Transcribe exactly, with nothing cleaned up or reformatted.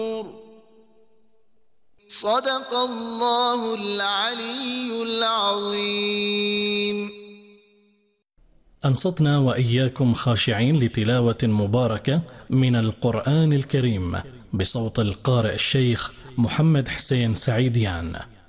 صدق الله العلي العظيم. أنصتنا وإياكم خاشعين لتلاوة مباركة من القرآن الكريم بصوت القارئ الشيخ محمد حسين سعيديان.